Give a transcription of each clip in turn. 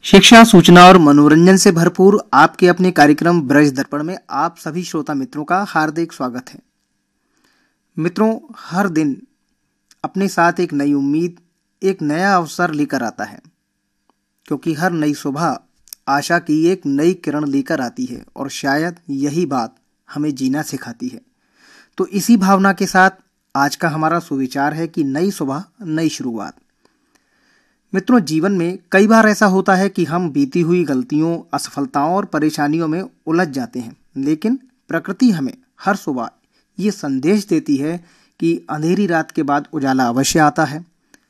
शिक्षा, सूचना और मनोरंजन से भरपूर आपके अपने कार्यक्रम ब्रज दर्पण में आप सभी श्रोता मित्रों का हार्दिक स्वागत है। मित्रों, हर दिन अपने साथ एक नई उम्मीद, एक नया अवसर लेकर आता है, क्योंकि हर नई सुबह आशा की एक नई किरण लेकर आती है और शायद यही बात हमें जीना सिखाती है। तो इसी भावना के साथ आज का हमारा सुविचार है कि नई सुबह, नई शुरुआत। मित्रों, जीवन में कई बार ऐसा होता है कि हम बीती हुई गलतियों, असफलताओं और परेशानियों में उलझ जाते हैं, लेकिन प्रकृति हमें हर सुबह ये संदेश देती है कि अंधेरी रात के बाद उजाला अवश्य आता है।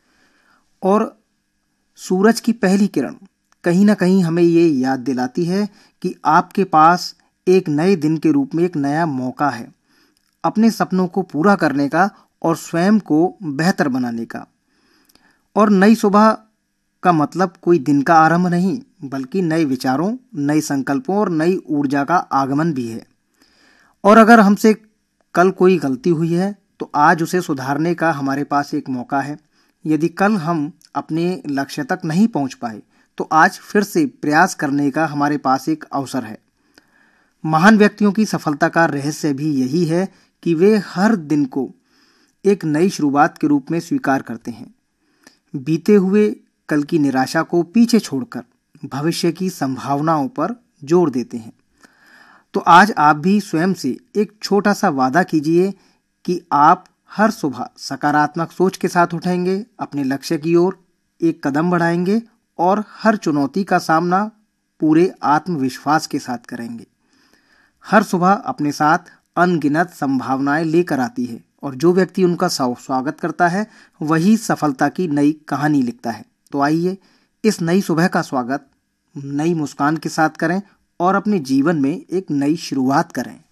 और सूरज की पहली किरण कहीं ना कहीं हमें ये याद दिलाती है कि आपके पास एक नए दिन के रूप में एक नया मौका है, अपने सपनों को पूरा करने का और स्वयं को बेहतर बनाने का। और नई सुबह का मतलब कोई दिन का आरंभ नहीं, बल्कि नए विचारों, नए संकल्पों और नई ऊर्जा का आगमन भी है। और अगर हमसे कल कोई गलती हुई है तो आज उसे सुधारने का हमारे पास एक मौका है। यदि कल हम अपने लक्ष्य तक नहीं पहुंच पाए तो आज फिर से प्रयास करने का हमारे पास एक अवसर है। महान व्यक्तियों की सफलता का रहस्य भी यही है कि वे हर दिन को एक नई शुरुआत के रूप में स्वीकार करते हैं, बीते हुए कल की निराशा को पीछे छोड़कर भविष्य की संभावनाओं पर जोर देते हैं। तो आज आप भी स्वयं से एक छोटा सा वादा कीजिए कि आप हर सुबह सकारात्मक सोच के साथ उठेंगे, अपने लक्ष्य की ओर एक कदम बढ़ाएंगे और हर चुनौती का सामना पूरे आत्मविश्वास के साथ करेंगे। हर सुबह अपने साथ अनगिनत संभावनाएं लेकर आती है और जो व्यक्ति उनका स्वागत करता है वही सफलता की नई कहानी लिखता है। तो आइए इस नई सुबह का स्वागत नई मुस्कान के साथ करें और अपने जीवन में एक नई शुरुआत करें।